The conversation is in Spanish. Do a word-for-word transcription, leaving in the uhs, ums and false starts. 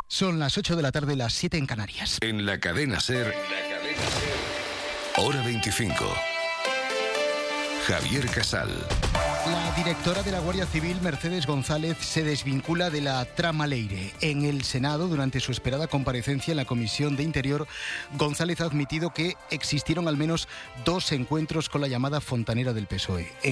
Son las ocho de la tarde, las siete en Canarias. En la cadena SER, la cadena SER. Hora veinticinco. Javier Casal. La directora de la Guardia Civil, Mercedes González, se desvincula de la trama Leire. En el Senado, durante su esperada comparecencia en la Comisión de Interior, González ha admitido que existieron al menos dos encuentros con la llamada fontanera del P S O E.